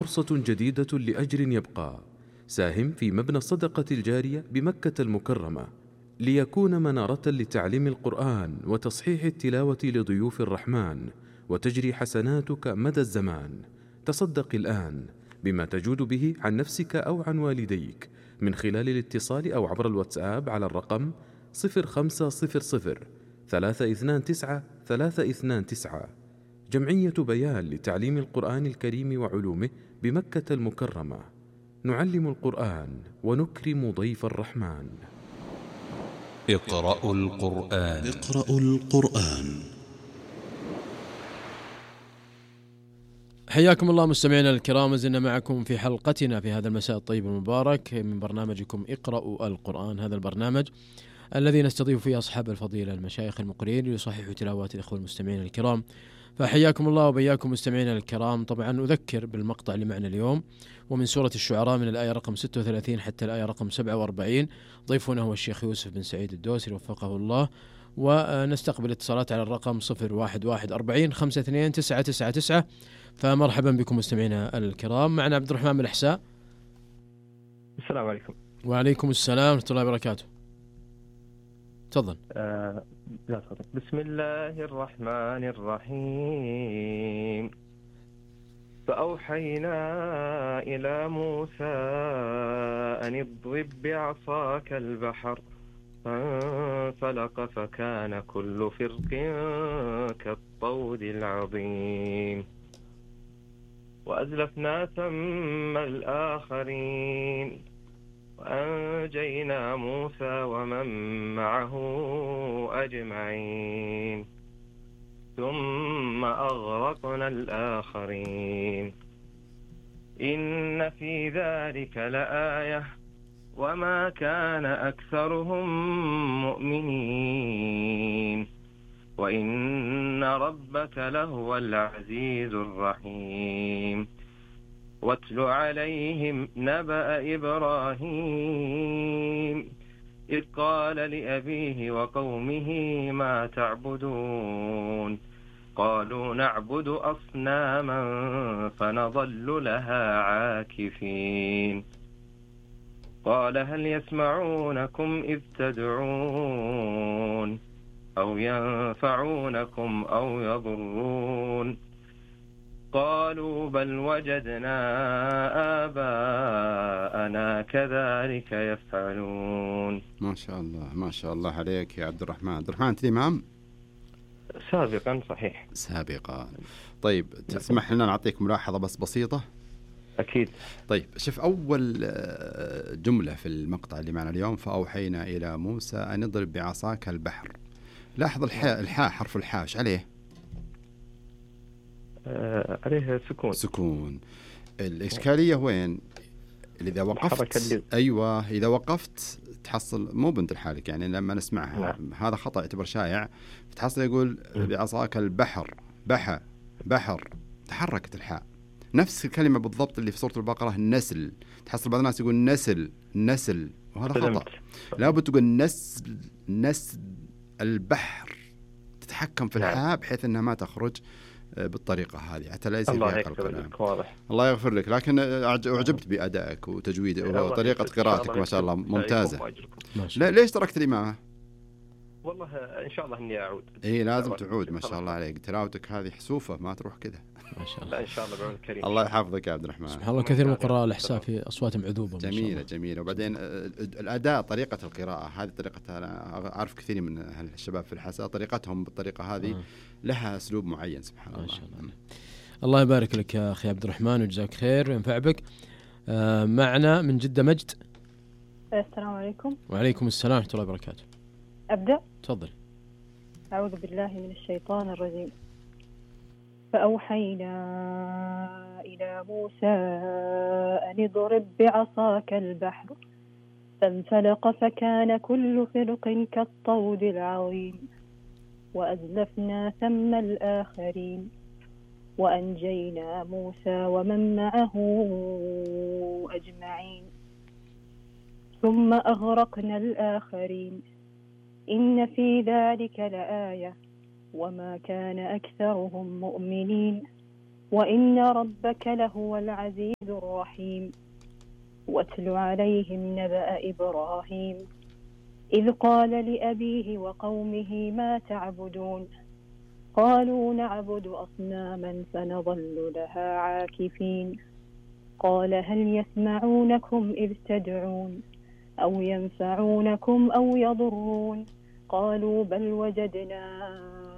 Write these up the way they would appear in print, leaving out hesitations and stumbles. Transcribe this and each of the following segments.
فرصة جديدة لأجر يبقى. ساهم في مبنى الصدقة الجارية بمكة المكرمة ليكون منارة لتعليم القرآن وتصحيح التلاوة لضيوف الرحمن، وتجري حسناتك مدى الزمان. تصدق الآن بما تجود به عن نفسك أو عن والديك من خلال الاتصال أو عبر الواتساب على الرقم 0500 329 329. جمعية بيان لتعليم القرآن الكريم وعلومه بمكة المكرمة. نعلم القرآن ونكرم ضيف الرحمن. اقرأوا القرآن. حياكم الله مستمعينا الكرام، زلنا معكم في حلقتنا في هذا المساء الطيب المبارك من برنامجكم اقرأوا القرآن. هذا البرنامج الذي نستضيف فيه أصحاب الفضيلة المشايخ المقرئين ليصححوا تلاوات الإخوة المستمعين الكرام. فحياكم الله وبياكم مستمعينا الكرام. طبعا أذكر بالمقطع اللي معنا اليوم ومن سورة الشعراء من الآية رقم 36 حتى الآية رقم 47. ضيفنا هو الشيخ يوسف بن سعيد الدوسري وفقه الله، ونستقبل اتصالات على الرقم 01140 52 999. فمرحبا بكم مستمعينا الكرام. معنا عبد الرحمن بن الأحساء. السلام عليكم. وعليكم السلام ورحمة الله وبركاته. تفضل. بسم الله الرحمن الرحيم. فأوحينا إلى موسى أن اضرب بعصاك البحر فانفلق فكان كل فرق كالطود العظيم وأزلفنا ثم الآخرين وأنجينا موسى ومن معه أجمعين ثم أغرقنا الآخرين إن في ذلك لآية وما كان أكثرهم مؤمنين وإن ربك لهو العزيز الرحيم واتل عليهم نبأ إبراهيم إذ قال لأبيه وقومه ما تعبدون قالوا نعبد أصناما فنظل لها عاكفين قال هل يسمعونكم إذ تدعون أو ينفعونكم أو يضرون قالوا بل وجدنا آباءنا كذلك يفعلون. ما شاء الله ما شاء الله عليك يا عبد الرحمن. عبد الرحمن أنت إمام؟ سابقا صحيح. سابقا. طيب تسمح لنا نعطيك ملاحظة بس بسيطة؟ أكيد. طيب شوف أول جملة في المقطع اللي معنا اليوم، فأوحينا إلى موسى أن اضرب بعصاك البحر. لاحظ الحاء حرف الحاء ايش عليه؟ عليه سكون. سكون. الإشكالية وين؟ إذا وقفت أيوة إذا وقفت تحصل مو بنت لحالك، يعني لما نسمعها هذا خطأ يعتبر شائع، تحصل يقول بعصاك البحر بحر تحركت الحاء. نفس الكلمة بالضبط اللي في سورة البقرة النسل، تحصل بعض الناس يقول نسل وهذا خطأ. لابد تقول نسل البحر، تتحكم في الحاء بحيث أنها ما تخرج بالطريقة هذه حتى لا يصير فيها الكلام. الله يغفر لك، لكن أعجبت بأدائك وتجويدك وطريقة قراءتك ما شاء الله ممتازة. ليش تركت الإمامة؟ والله إن شاء الله إني أعود. إيه لازم تعود ما شاء الله عليك، تلاوتك هذه حسوفة ما تروح كذا. ما شاء الله. إن شاء الله بعون الكريم. الله يحفظك يا عبد الرحمن. سبحان الله كثير من قراء الإحساء في أصواتهم عذوبة. جميلة. وبعدين الأداء طريقة القراءة هذه طريقة، أنا أعرف كثير من الشباب في الحساء طريقتهم بالطريقة هذه لها أسلوب معين. سبحان الله. ما شاء الله. الله يبارك لك يا أخي عبد الرحمن وجزاك خير وينفع بك. معنا من جدة مجد. السلام عليكم. وعليكم السلام ورحمة الله وبركاته. أبدأ. تفضل. أعوذ بالله من الشيطان الرجيم. فأوحينا إلى موسى أن اضرب بعصاك البحر فانفلق فكان كل فرق كالطود العظيم وأزلفنا ثم الآخرين وأنجينا موسى ومن معه أجمعين ثم أغرقنا الآخرين إن في ذلك لآية وما كان أكثرهم مؤمنين وإن ربك لهو العزيز الرحيم. واتل عليهم نبأ إبراهيم إذ قال لأبيه وقومه ما تعبدون قالوا نعبد أصناما فنظل لها عاكفين قال هل يسمعونكم إذ تدعون أو ينفعونكم أو يضرون قالوا بل وجدنا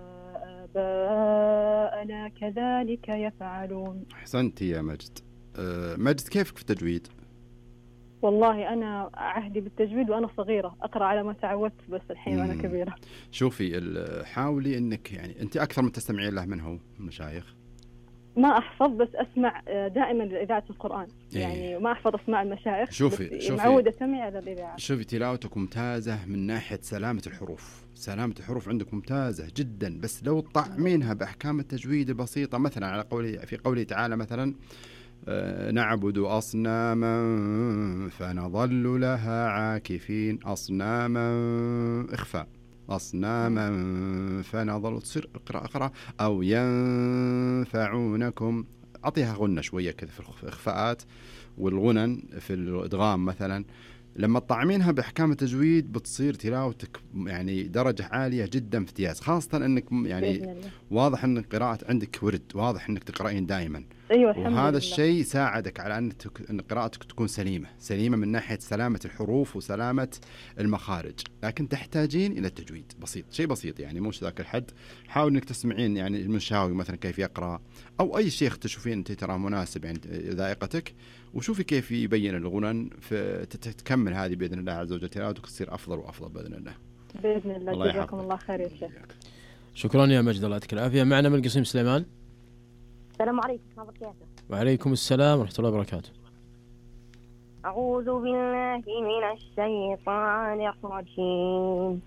آباءنا كذلك يفعلون. أحسنت يا مجد. مجد كيفك في التجويد؟ والله أنا عهدي بالتجويد وأنا صغيرة أقرأ على ما تعودت، بس الحين أنا كبيرة. شوفي حاولي أنك يعني أنت أكثر من تستمعين له من هو المشايخ؟ ما أحفظ بس أسمع دائما إذاعة القرآن. يعني ما أحفظ أسمع المشايخ. شوفي معودة أسمع على الإذاعة. شوفي تلاوتك ممتازة من ناحية سلامة الحروف عندك ممتازة جدا، بس لو طعمينها بأحكام التجويد البسيطة، مثلا على في قوله تعالى مثلا نعبد أصناما فنظل لها عاكفين، أصناما إخفاء، أصناما فنظل، تصير اقرأ أو ينفعونكم، أعطيها غنة شوية كذا في الإخفاءات والغنن في الإدغام مثلا. لما تطعمينها بأحكام التجويد بتصير تلاوتك يعني درجة عالية جدا في امتياز، خاصة أنك يعني واضح أن قراءة عندك ورد، واضح أنك تقرأين دائما. أيوة، وهذا الشيء ساعدك على أن قراءتك تكون سليمة من ناحية سلامة الحروف وسلامة المخارج، لكن تحتاجين إلى التجويد بسيط، شيء بسيط يعني مش ذاك الحد. حاول أنك تسمعين يعني المنشاوي مثلا كيف يقرأ، أو أي شيخ تشوفين أنت ترى مناسب يعني ذائقتك، وشوفي كيف يبين الغنن، تكمل هذه بإذن الله عز وجل، تلاوتك تصير أفضل وأفضل بإذن الله. بإذن الله. جزاكم الله خير يا شيخ. شكرا يا مجد، الله يعطيك العافية. معنا من القصيم سليمان. السلام عليكم ورحمة الله وبركاته. وعليكم السلام ورحمة الله وبركاته. أعوذ بالله من الشيطان الرجيم.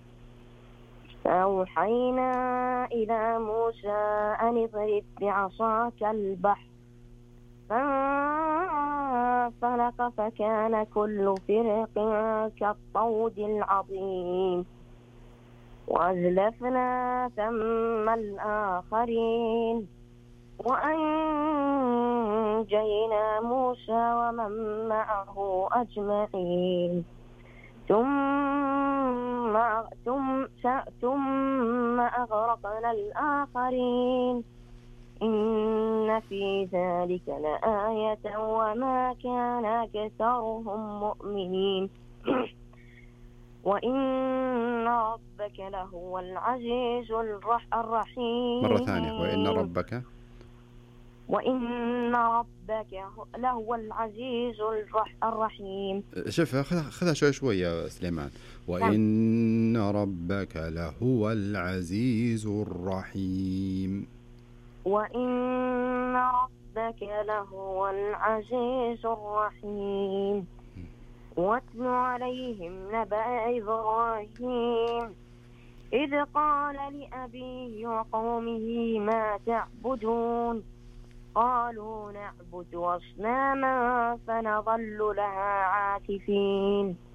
أوحينا إلى موسى أن اضرب بعصاك البحر فانفلق فكان كل فرق كالطود العظيم وأزلفنا ثم الآخرين وأنجينا موسى ومن معه أجمعين ثم أغرقنا الآخرين إن في ذلك لآية وما كان أكثرهم مؤمنين وإن ربك لهو العزيز الرحيم. مرة ثانية، وإن ربك لهو العزيز الرحيم. شوف خذها شوي يا سليمان. وإن ربك لهو العزيز الرحيم. وإن ربك لهو العزيز الرحيم. واتل عليهم نبأ إبراهيم إذ قال لأبيه وقومه ما تعبدون قالوا نعبد أصناما فنظل لها عاكفين